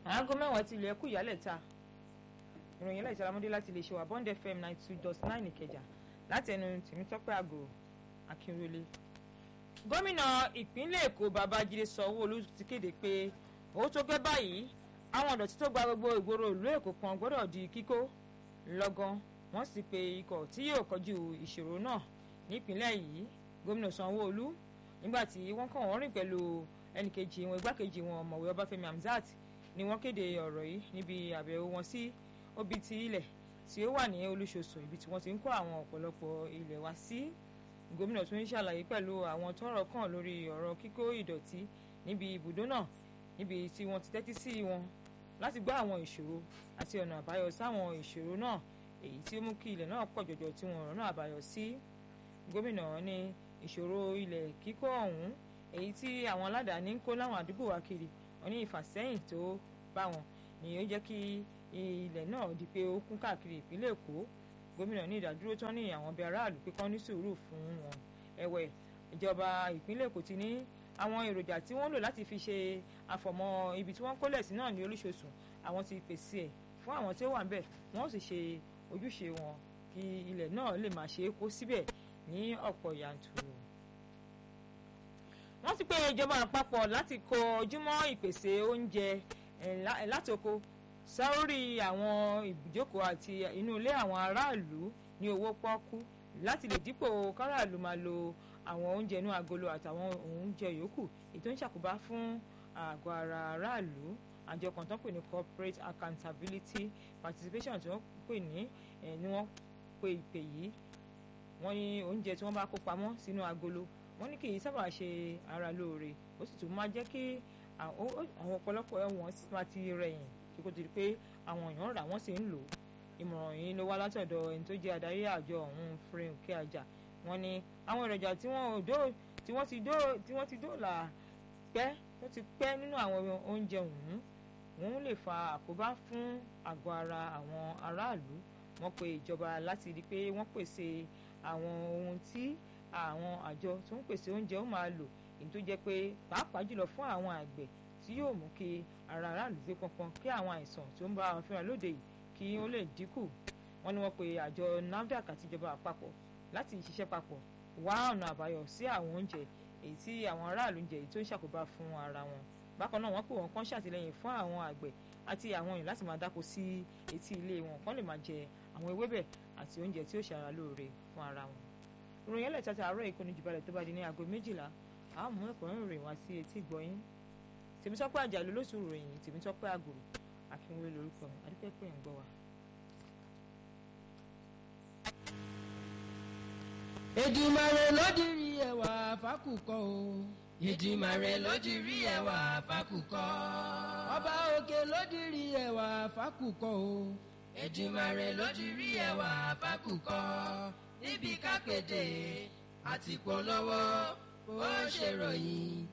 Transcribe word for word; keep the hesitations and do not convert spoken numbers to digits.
aago mẹ́wàá ti ilẹ̀ kú ìyálẹ̀ta ìròyìn ilẹ̀ ìsàlámọ́dé láti lè ṣe wà Bond F M ninety two dot nine Ìkẹjà láti ẹnu Tèmítọ́pẹ́ Àgò Akínrólé. Gómìnà ìpínlẹ̀ Èkó Babájídé Sanwó-Olú ti kéde pé ó tó gẹ́ báyìí àwọn ìdọ̀tí tó gba gbogbo ìgboro ìlú Èkó kan gbọ́dọ̀ di kíkó lọ́gán. Wọ́n sì pe ikọ̀ tí yóò kojú ìṣòro náà nípínlẹ̀ yìí. Gómìnà Sanwó-Olú nígbà tí wọ́n kàn wọ́n rìn pẹ̀lú ẹnìkejì wọn igbákejì wọn ọ̀mọ̀wé Ọbáfẹ́mi Hamzat ni wọ́n kéde ọ̀rọ̀ yìí níbi àbẹ̀wò wọn sí obiti ilẹ̀ tí ó wà ní Olúṣoṣo ibi tí wọ́n ti ń kó àwọn ọ̀pọ̀lọpọ̀ ilẹ̀ wá sí. Gómìnà tún ń ṣàlàyé pẹ̀lú àwọn tọ́rọ̀ kàn lórí ọ̀rọ̀ kíkó ìdọ̀tí níbi ibùdó náà níbi tí wọ́n ti tẹ́tí sí wọn láti gbọ́ àwọn ìṣòro àti ọ̀nà àbáyọ sáwọn ìṣòro náà èyí tí ó mú kí ilẹ̀ náà pọ̀ jọjọ tí wọ́n rọ̀nà àbáyọ sí. Gómìnà ní ìṣòro ilẹ̀ kíkó ọ̀hún èyí tí àwọn aládàáni ń kó láwọn àdúgbò wa kiri wọn ní ìfàsẹ́yìn tó bá wọn ni ó jẹ́ kí ilẹ̀ náà di pé ó kún káàkiri ìpínlẹ̀ Èkó. Gómìnà ní ìdádúró tán ní àwọn ọbẹ̀ aráàlú pé kán ní sùúrù fún wọn. Ẹ̀wẹ̀ ìjọba ìpínlẹ̀ Èkó ti ní àwọn èròjà tí wọ́n lò láti fi ṣe àfọ̀mọ́ ibi tí wọ́n kólẹ̀ sí náà ní Olúṣoṣo àwọn ti pèsè ẹ̀ fún àwọn tí ó wà níbẹ̀ wọ́n sì ṣe ojúṣe wọn kí ilẹ̀ náà lè máa ṣe é kó síbẹ̀ ní ọ̀pọ̀ yanturu. Wọ́n ti pé ìjọba àpapọ̀ láti kó ojúmọ́ ìpèsè oúnjẹ láti oko sórí àwọn ibùjókòó àti inú ilé àwọn aráàlú ní owó pọ́ọ́kú láti lè dípò káràlú máa lo àwọn oúnjẹ inú agolo àtàwọn oúnjẹ yòókù èyí tó ń ṣàkóbá fún àgọ́ ara aráàlú. Àjọ kan tó ń pè ní Corporate Accountability Participation tí wọ́n pè ní ni wọ́n pe ìpè yìí. Wọ́n ní oúnjẹ tí wọ́n bá kó pamọ́ sínú agolo wọ́n ní kì í sábà ṣe ara lóore ó sì tún máa jẹ́ kí àwọn ọ̀pọ̀lọpọ̀ ẹ̀wọ̀n máa ti rẹ̀yìn kí kò tó di pé àwọn èèyàn rà wọ́n sì ń lò ó. Ìmọ̀ràn yìí ló wá látọ̀dọ̀ ẹni tó jẹ́ adarí àjọ ọ̀hún Fúnkẹ́ Àjà. Wọ́n ní àwọn èròjà tí wọ́n ti dóòlà pẹ́ tó ti pẹ́ nínú àwọn oúnjẹ ọ̀hún wọ́n lè fa àkóbá fún àgọ́ ara àwọn aráàlú. Wọ́n pe ìjọba láti rí i pé wọ́n pèsè àwọn ohun tí àwọn àjọ tó ń pèsè oúnjẹ ó máa lò èyí tó jẹ́ pé pàápàá jùlọ fún àwọn àgbẹ̀ tí yóò mú kí ara aráàlú gbé pọnpọn kí àwọn àìsàn tó ń bá wọn fínra lóde yìí kí ó lè dínkù. Wọ́n ní wọ́n pe àjọ NAFDAC àti ìjọba àpapọ̀ láti ṣiṣẹ́ papọ̀ wá ọ̀nà àbáyọ sí àwọn oúnjẹ èyí tí àwọn aráàlú ń jẹ èyí tó ń ṣàkóbá fún ara wọn. Bákan náà wọ́n pè wọ́n kán ṣàtìlẹ́yìn fún àwọn àgbẹ̀ àti àwọn èèyàn láti máa dáko sí etí ilé wọn kán lè máa jẹ àwọn ewébẹ̀ àti oúnjẹ tí ó ṣara lóore fún ara wọn. Ìròyìn ẹlẹ́tàtà àárọ̀ ìkọ́ni jùbalẹ̀ tó bá di ní aago méjìlá àwọn mú ẹ̀kọ́ rìn wá sí etí ìgbọ́yín. Tèmítọ́pẹ́ Àjàlú ló sùn ròyìn Tèmítọ́pẹ́ Àgò Akínwélé lórúkọ mi adúpẹ́ pé ẹ̀ ń gbọ́ wa. Èdùmàrè ló dirí ẹwà fákùkọ o. Èdùmàrè ló dirí ẹwà fákùkọ. Ọba òkè ló dirí ẹwà fákùkọ o. Èdùmàrè ló dirí ẹwà fákùkọ. Níbi kápẹ́dé àti polówó ó ṣèròyìn.